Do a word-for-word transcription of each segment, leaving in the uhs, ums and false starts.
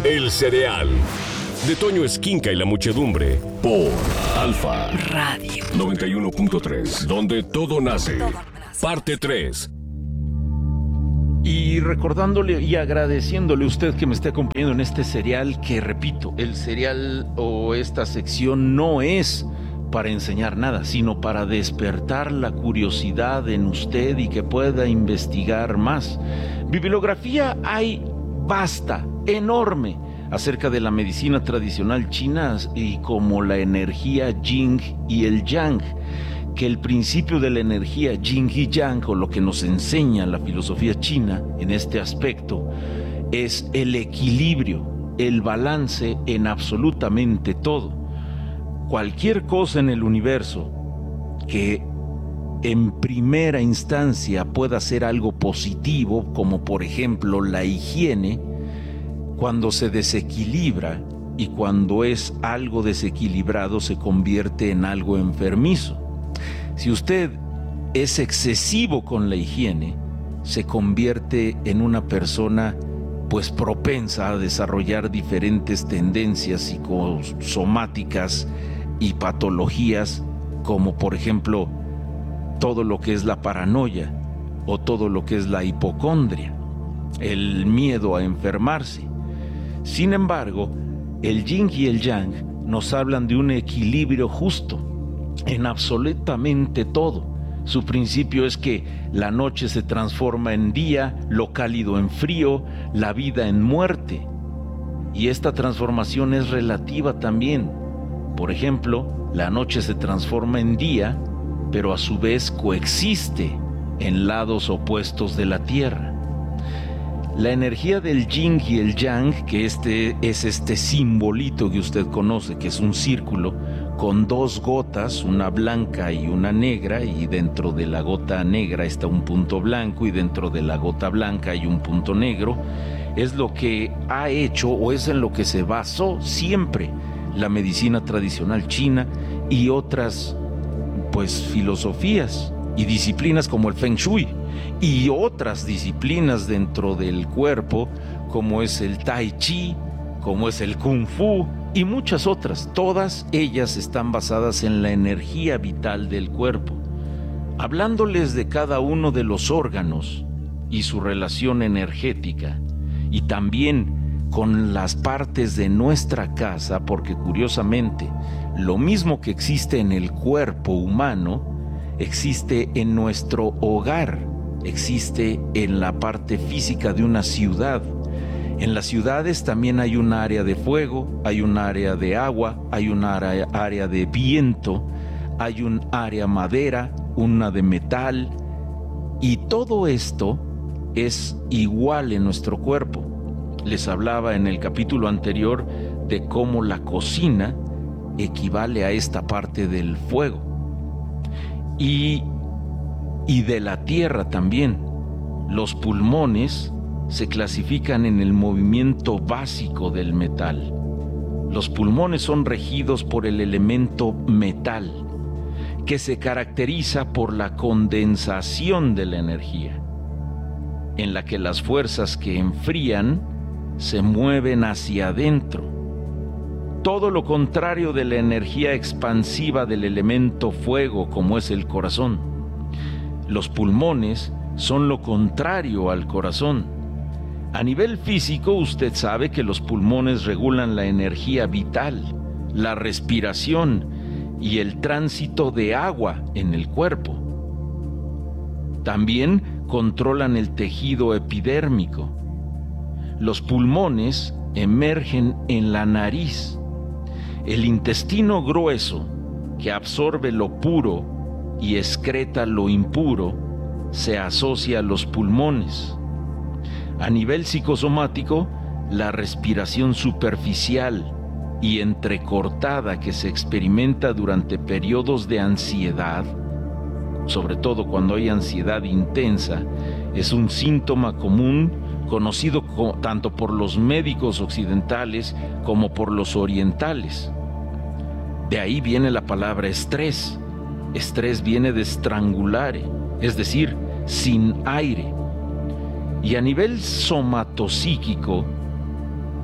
El cereal. De Toño Esquinca y la muchedumbre. Por Alfa Radio noventa y uno punto tres. Donde todo nace. Parte tres. Y recordándole y agradeciéndole a usted que me esté acompañando en este serial, que repito, el serial o esta sección no es para enseñar nada, sino para despertar la curiosidad en usted y que pueda investigar más. Bibliografía hay vasta, enorme, acerca de la medicina tradicional china y como la energía yin y el yang, que el principio de la energía yin y yang, o lo que nos enseña la filosofía china en este aspecto, es el equilibrio, el balance en absolutamente todo. Cualquier cosa en el universo que en primera instancia pueda ser algo positivo, como por ejemplo la higiene, cuando se desequilibra y cuando es algo desequilibrado se convierte en algo enfermizo. Si usted es excesivo con la higiene, se convierte en una persona pues propensa a desarrollar diferentes tendencias psicosomáticas y patologías, como por ejemplo todo lo que es la paranoia o todo lo que es la hipocondria, el miedo a enfermarse. Sin embargo, el yin y el yang nos hablan de un equilibrio justo en absolutamente todo. Su principio es que la noche se transforma en día, lo cálido en frío, la vida en muerte. Y esta transformación es relativa también. Por ejemplo, la noche se transforma en día, pero a su vez coexiste en lados opuestos de la Tierra. La energía del yin y el yang, que este es este simbolito que usted conoce, que es un círculo con dos gotas, una blanca y una negra, y dentro de la gota negra está un punto blanco y dentro de la gota blanca hay un punto negro, es lo que ha hecho o es en lo que se basó siempre la medicina tradicional china y otras pues filosofías y disciplinas como el Feng Shui y otras disciplinas dentro del cuerpo como es el Tai Chi, como es el Kung Fu y muchas otras. Todas ellas están basadas en la energía vital del cuerpo. Hablándoles de cada uno de los órganos y su relación energética y también con las partes de nuestra casa, porque curiosamente lo mismo que existe en el cuerpo humano existe en nuestro hogar, existe en la parte física de una ciudad. En las ciudades también hay un área de fuego, hay un área de agua, hay un área, área de viento, hay un área madera, una de metal, y todo esto es igual en nuestro cuerpo. Les hablaba en el capítulo anterior de cómo la cocina equivale a esta parte del fuego y, y de la tierra también. Los pulmones se clasifican en el movimiento básico del metal. Los pulmones son regidos por el elemento metal, que se caracteriza por la condensación de la energía, en la que las fuerzas que enfrían se mueven hacia adentro. Todo lo contrario de la energía expansiva del elemento fuego, como es el corazón. Los pulmones son lo contrario al corazón. A nivel físico, usted sabe que los pulmones regulan la energía vital, la respiración y el tránsito de agua en el cuerpo. También controlan el tejido epidérmico. Los pulmones emergen en la nariz. El intestino grueso, que absorbe lo puro y excreta lo impuro, se asocia a los pulmones. A nivel psicosomático, la respiración superficial y entrecortada que se experimenta durante periodos de ansiedad, sobre todo cuando hay ansiedad intensa, es un síntoma común conocido co- tanto por los médicos occidentales como por los orientales. De ahí viene la palabra estrés. Estrés viene de strangulare, es decir, sin aire. Y a nivel somatopsíquico,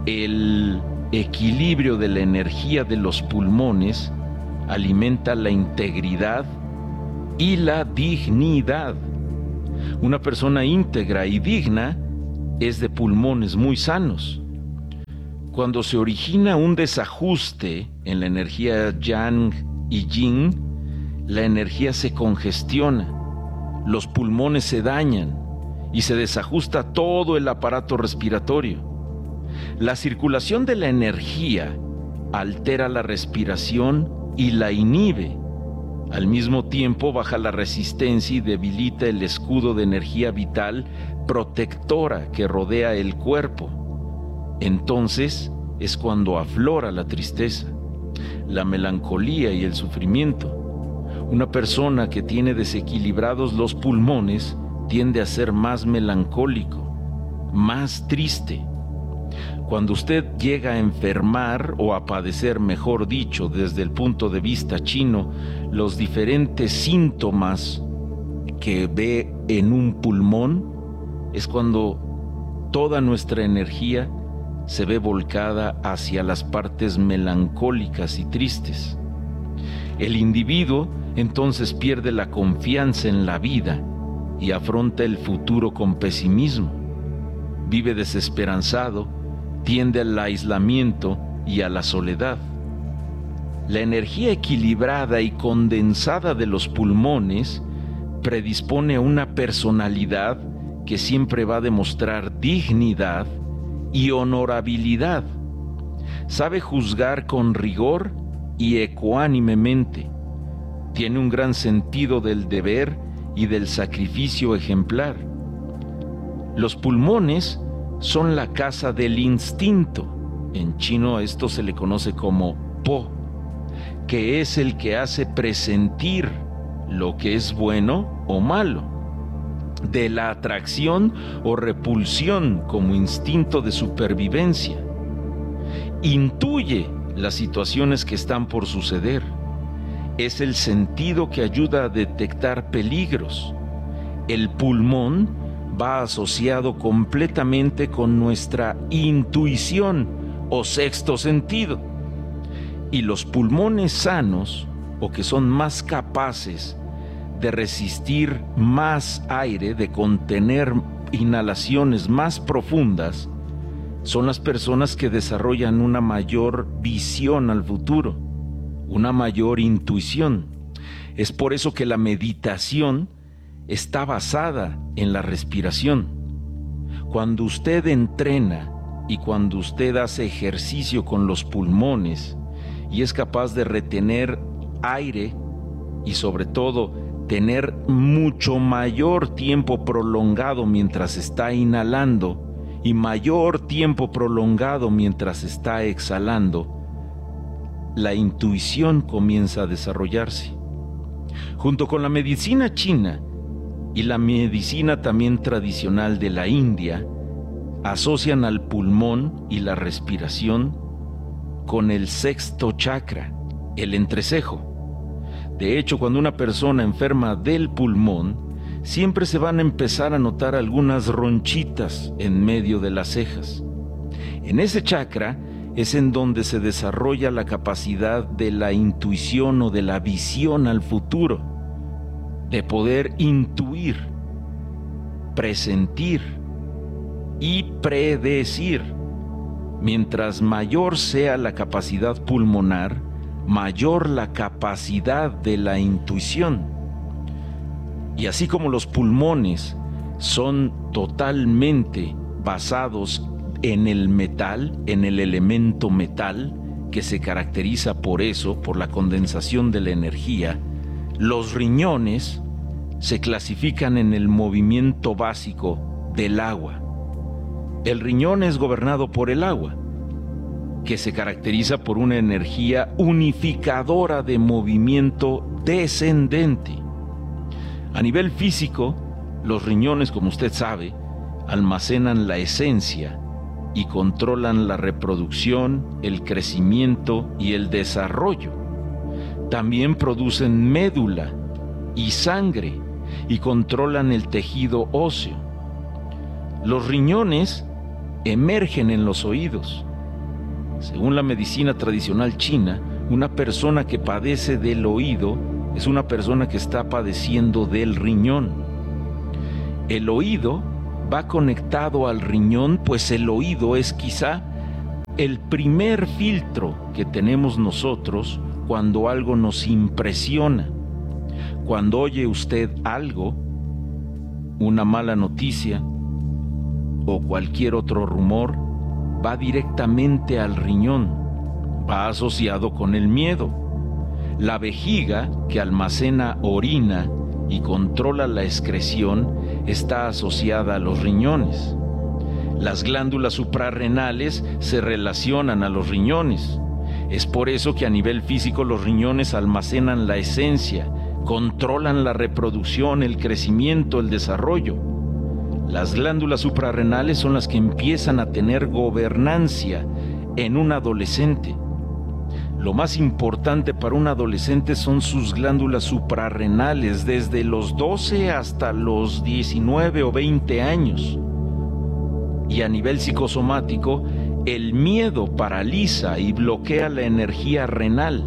El equilibrio de la energía de los pulmones alimenta la integridad y la dignidad. Una persona íntegra y digna es de pulmones muy sanos. Cuando se origina un desajuste en la energía Yang y Yin, la energía se congestiona, los pulmones se dañan y se desajusta todo el aparato respiratorio. La circulación de la energía altera la respiración y la inhibe. Al mismo tiempo baja la resistencia y debilita el escudo de energía vital protectora que rodea el cuerpo. Entonces es cuando aflora la tristeza, la melancolía y el sufrimiento. Una persona que tiene desequilibrados los pulmones tiende a ser más melancólico, más triste. Cuando usted llega a enfermar o a padecer, mejor dicho, desde el punto de vista chino, los diferentes síntomas que ve en un pulmón, es cuando toda nuestra energía se ve volcada hacia las partes melancólicas y tristes. El individuo entonces pierde la confianza en la vida y afronta el futuro con pesimismo. Vive desesperanzado, tiende al aislamiento y a la soledad. La energía equilibrada y condensada de los pulmones predispone a una personalidad que siempre va a demostrar dignidad y honorabilidad. Sabe juzgar con rigor y ecuánimemente. Tiene un gran sentido del deber y del sacrificio ejemplar. Los pulmones son la casa del instinto. En chino a esto se le conoce como po, que es el que hace presentir lo que es bueno o malo, de la atracción o repulsión como instinto de supervivencia. Intuye las situaciones que están por suceder. Es el sentido que ayuda a detectar peligros. El pulmón va asociado completamente con nuestra intuición o sexto sentido. Y los pulmones sanos, o que son más capaces de resistir más aire, de contener inhalaciones más profundas, son las personas que desarrollan una mayor visión al futuro, una mayor intuición. Es por eso que la meditación está basada en la respiración. Cuando usted entrena y cuando usted hace ejercicio con los pulmones y es capaz de retener aire y sobre todo tener mucho mayor tiempo prolongado mientras está inhalando y mayor tiempo prolongado mientras está exhalando, la intuición comienza a desarrollarse. Junto con la medicina china y la medicina también tradicional de la India, asocian al pulmón y la respiración con el sexto chakra, el entrecejo. De hecho, cuando una persona enferma del pulmón, siempre se van a empezar a notar algunas ronchitas en medio de las cejas. En ese chakra es en donde se desarrolla la capacidad de la intuición o de la visión al futuro, de poder intuir, presentir y predecir. Mientras mayor sea la capacidad pulmonar, mayor la capacidad de la intuición. Y así como los pulmones son totalmente basados en el metal, en el elemento metal, que se caracteriza por eso, por la condensación de la energía, los riñones se clasifican en el movimiento básico del agua. El riñón es gobernado por el agua, que se caracteriza por una energía unificadora de movimiento descendente. A nivel físico, los riñones, como usted sabe, almacenan la esencia y controlan la reproducción, el crecimiento y el desarrollo. También producen médula y sangre y controlan el tejido óseo. Los riñones emergen en los oídos Según la medicina tradicional china, una persona que padece del oído es una persona que está padeciendo del riñón. El oído va conectado al riñón, pues el oído es quizá el primer filtro que tenemos nosotros cuando algo nos impresiona. Cuando oye usted algo, una mala noticia o cualquier otro rumor, va directamente al riñón, va asociado con el miedo. La vejiga, que almacena orina y controla la excreción, está asociada a los riñones. Las glándulas suprarrenales se relacionan a los riñones. Es por eso que a nivel físico los riñones almacenan la esencia, controlan la reproducción, el crecimiento, el desarrollo. Las glándulas suprarrenales son las que empiezan a tener gobernancia en un adolescente. Lo más importante para un adolescente son sus glándulas suprarrenales desde los doce hasta los diecinueve o veinte años. Y a nivel psicosomático, el miedo paraliza y bloquea la energía renal.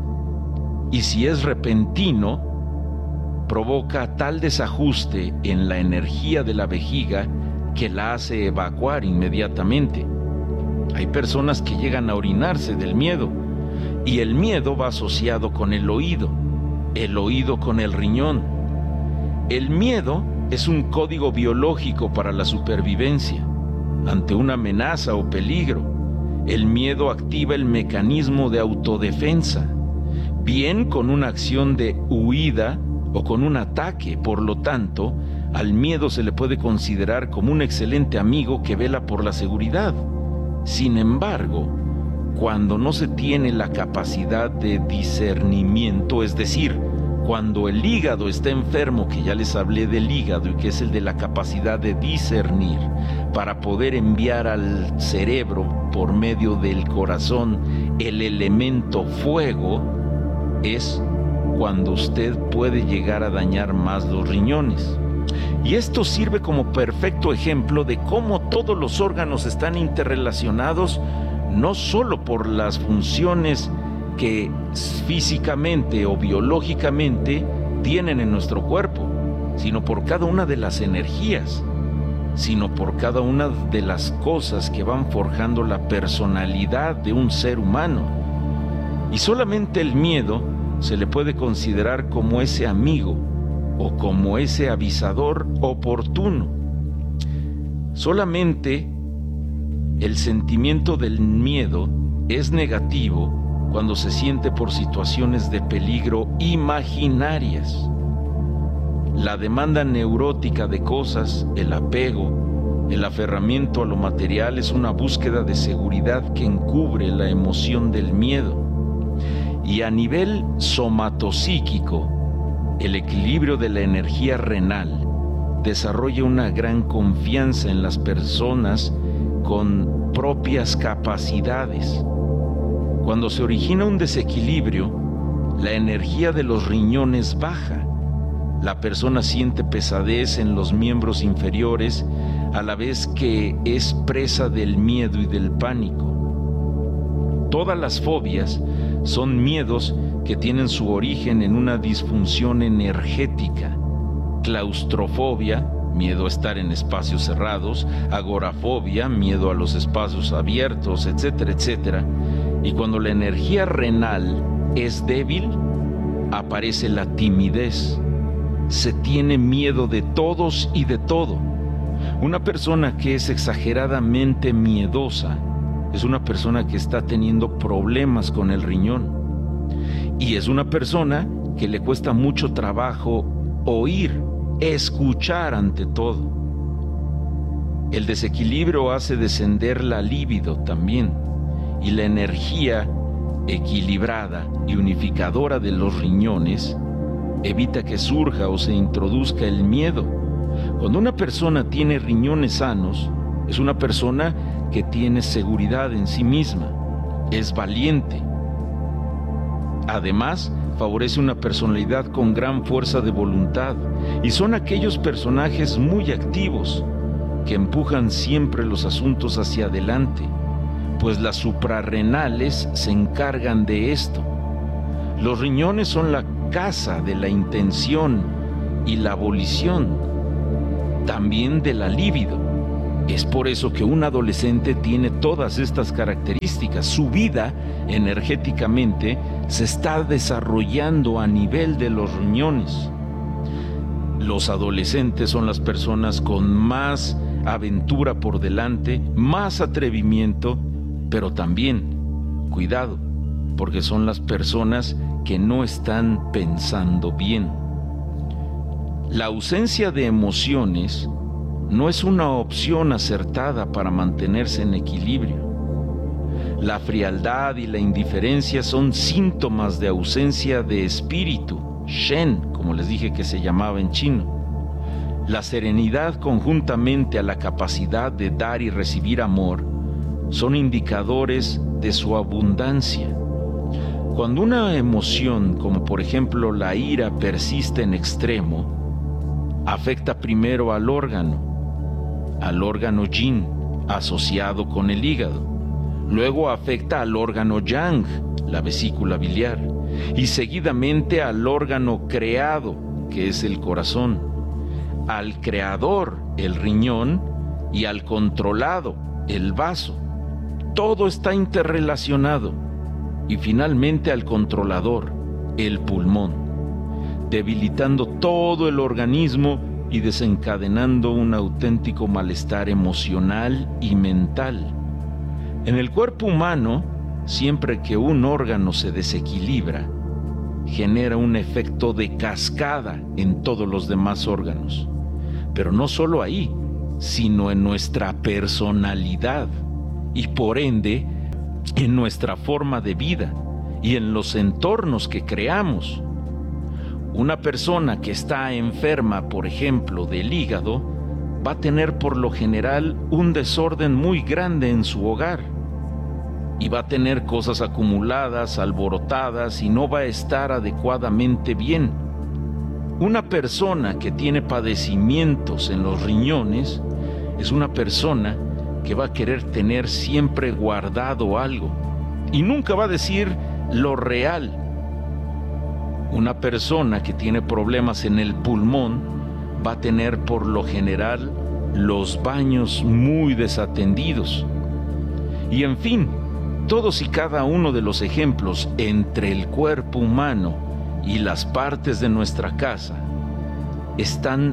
Y si es repentino, provoca tal desajuste en la energía de la vejiga que la hace evacuar inmediatamente. Hay personas que llegan a orinarse del miedo, y el miedo va asociado con el oído, el oído con el riñón. El miedo es un código biológico para la supervivencia. Ante una amenaza o peligro, el miedo activa el mecanismo de autodefensa, bien con una acción de huida o con un ataque. Por lo tanto, al miedo se le puede considerar como un excelente amigo que vela por la seguridad. Sin embargo, cuando no se tiene la capacidad de discernimiento, es decir, cuando el hígado está enfermo, que ya les hablé del hígado y que es el de la capacidad de discernir para poder enviar al cerebro por medio del corazón el elemento fuego, es cuando usted puede llegar a dañar más los riñones. Y esto sirve como perfecto ejemplo de cómo todos los órganos están interrelacionados, no solo por las funciones que físicamente o biológicamente tienen en nuestro cuerpo, sino por cada una de las energías, sino por cada una de las cosas que van forjando la personalidad de un ser humano. Y solamente el miedo se le puede considerar como ese amigo o como ese avisador oportuno. Solamente el sentimiento del miedo es negativo cuando se siente por situaciones de peligro imaginarias. La demanda neurótica de cosas, el apego, el aferramiento a lo material es una búsqueda de seguridad que encubre la emoción del miedo. Y a nivel somatopsíquico, el equilibrio de la energía renal desarrolla una gran confianza en las personas con propias capacidades. Cuando se origina un desequilibrio, la energía de los riñones baja. La persona siente pesadez en los miembros inferiores a la vez que es presa del miedo y del pánico. Todas las fobias son miedos que tienen su origen en una disfunción energética. Claustrofobia, miedo a estar en espacios cerrados; agorafobia, miedo a los espacios abiertos, etcétera, etcétera. Y cuando la energía renal es débil, aparece la timidez. Se tiene miedo de todos y de todo. Una persona que es exageradamente miedosa es una persona que está teniendo problemas con el riñón. Y es una persona que le cuesta mucho trabajo oír, escuchar ante todo. El desequilibrio hace descender la libido también, y la energía equilibrada y unificadora de los riñones evita que surja o se introduzca el miedo. Cuando una persona tiene riñones sanos, es una persona que tiene seguridad en sí misma, es valiente. Además, favorece una personalidad con gran fuerza de voluntad, y son aquellos personajes muy activos que empujan siempre los asuntos hacia adelante. pues las suprarrenales se encargan de esto. Los riñones son la casa de la intención y la volición, también de la libido. Es por eso que un adolescente tiene todas estas características. Su vida energéticamente se está desarrollando a nivel de los riñones. Los adolescentes son las personas con más aventura por delante, más atrevimiento, pero también, cuidado, porque son las personas que no están pensando bien. La ausencia de emociones no es una opción acertada para mantenerse en equilibrio. La frialdad y la indiferencia son síntomas de ausencia de espíritu, Shen, como les dije que se llamaba en chino. La serenidad conjuntamente a la capacidad de dar y recibir amor son indicadores de su abundancia. Cuando una emoción, como por ejemplo la ira, persiste en extremo, afecta primero al órgano, al órgano yin, asociado con el hígado. Luego afecta al órgano yang, la vesícula biliar, y seguidamente al órgano creado, que es el corazón, al creador, el riñón, y al controlado, el vaso. Todo está interrelacionado. Y finalmente al controlador, el pulmón, debilitando todo el organismo y desencadenando un auténtico malestar emocional y mental. En el cuerpo humano, siempre que un órgano se desequilibra, genera un efecto de cascada en todos los demás órganos. Pero no solo ahí, sino en nuestra personalidad y por ende en nuestra forma de vida y en los entornos que creamos. Una persona que está enferma, por ejemplo, del hígado, va a tener por lo general un desorden muy grande en su hogar y va a tener cosas acumuladas, alborotadas y no va a estar adecuadamente bien. Una persona que tiene padecimientos en los riñones es una persona que va a querer tener siempre guardado algo y nunca va a decir lo real. Una persona que tiene problemas en el pulmón va a tener por lo general los baños muy desatendidos. Y en fin, todos y cada uno de los ejemplos entre el cuerpo humano y las partes de nuestra casa están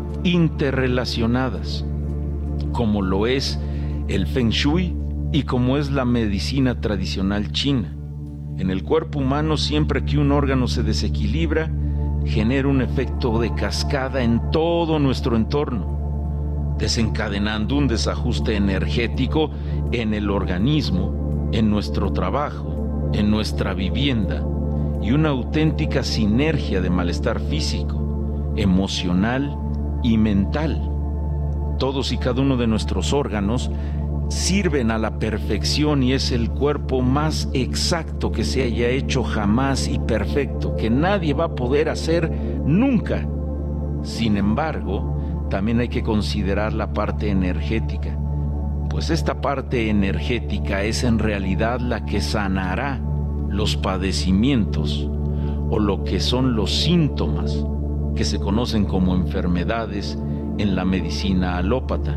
interrelacionadas, como lo es el Feng Shui y como es la medicina tradicional china. En el cuerpo humano, siempre que un órgano se desequilibra, genera un efecto de cascada en todo nuestro entorno, desencadenando un desajuste energético en el organismo, en nuestro trabajo, en nuestra vivienda y una auténtica sinergia de malestar físico, emocional y mental. Todos y cada uno de nuestros órganos sirven a la perfección y es el cuerpo más exacto que se haya hecho jamás y perfecto, que nadie va a poder hacer nunca. Sin embargo, también hay que considerar la parte energética, pues esta parte energética es en realidad la que sanará los padecimientos o lo que son los síntomas que se conocen como enfermedades en la medicina alópata.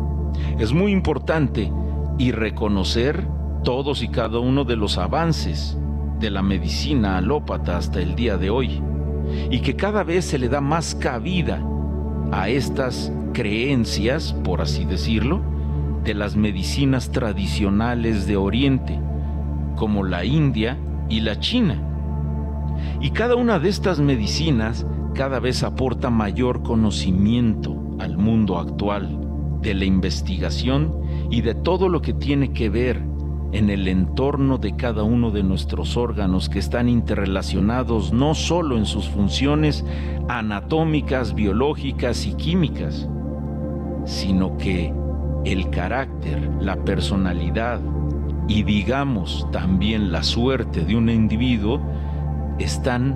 Es muy importante y reconocer todos y cada uno de los avances de la medicina alópata hasta el día de hoy, y que cada vez se le da más cabida a estas creencias, por así decirlo, de las medicinas tradicionales de Oriente, como la India y la China. Y cada una de estas medicinas cada vez aporta mayor conocimiento al mundo actual de la investigación y de todo lo que tiene que ver en el entorno de cada uno de nuestros órganos, que están interrelacionados no solo en sus funciones anatómicas, biológicas y químicas, sino que el carácter, la personalidad y digamos también la suerte de un individuo están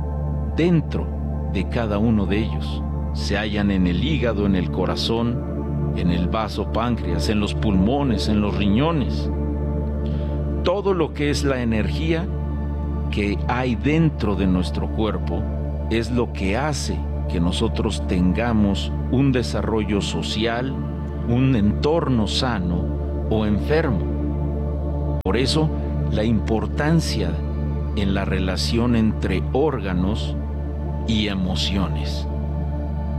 dentro de cada uno de ellos. Se hallan en el hígado, en el corazón, en el vaso páncreas, en los pulmones, en los riñones. todo lo que es la energía que hay dentro de nuestro cuerpo es lo que hace que nosotros tengamos un desarrollo social, un entorno sano o enfermo. Por eso, la importancia en la relación entre órganos y emociones.